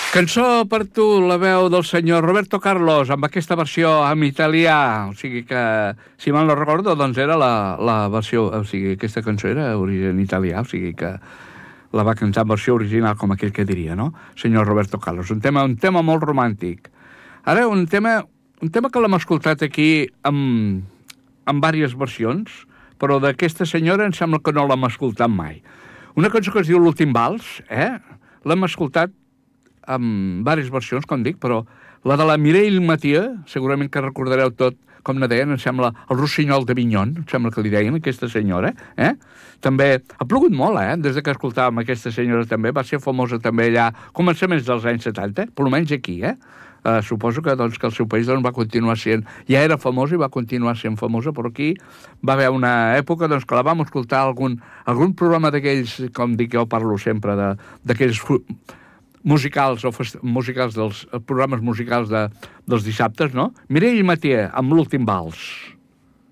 Cançó per tu, la veu del senyor Roberto Carlos, amb aquesta versió en italià. O sigui que, si mal no recordo, doncs era la versió... O sigui, aquesta cançó era d'origen italià, o sigui que la va cantar en versió original, com aquell que diria, no? Senyor Roberto Carlos. Un tema molt romàntic. Ara, un tema que l'hem escoltat aquí amb diverses versions, però d'aquesta senyora em sembla que no l'hem escoltat mai. Una cançó que es diu L'últim vals, l'hem escoltat amb diverses versions, com dic, però la de la Mireille Mathieu, segurament que recordareu tot, com ne deien, em sembla, el Rossinyol d'Avignon, em sembla que li deien, aquesta senyora, També ha plogut molt, des de que escoltàvem aquesta senyora també, va ser famosa també allà, començaments dels anys 70, per almenys aquí, Suposo que, doncs, que el seu país va continuar sent, ja era famosa i va continuar sent famosa, però aquí va haver una època doncs, que la vam escoltar algun programa d'aquells, com dic, jo parlo sempre d'aquells musicals o musicals dels programes musicals dels dissabtes, no? Mireille Mathieu, amb L'últim vals.